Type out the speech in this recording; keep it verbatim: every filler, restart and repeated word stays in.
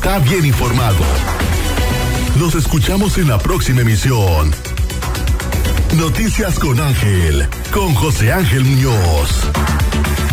está bien informado. Nos escuchamos en la próxima emisión. Noticias con Ángel, con José Ángel Muñoz.